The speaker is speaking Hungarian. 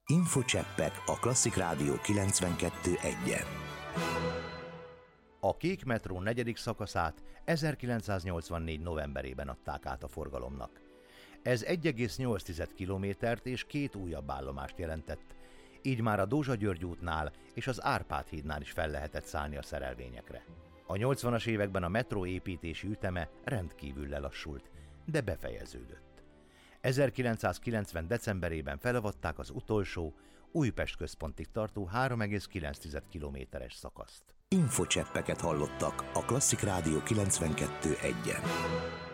Infocseppek a Klasszik Rádió 92.1-en. A Kék metró 4. szakaszát 1984. novemberében adták át a forgalomnak. Ez 1,8 kilométert és 2 újabb állomást jelentett, így már a Dózsa-György útnál és az Árpád hídnál is fel lehetett szállni a szerelvényekre. A 80-as években a metró építési üteme rendkívül lelassult, de befejeződött. 1990. decemberében felavatták az utolsó, Újpest központig tartó 3,9 kilométeres szakaszt. Infocseppeket hallottak a Klasszik Rádió 92.1-en.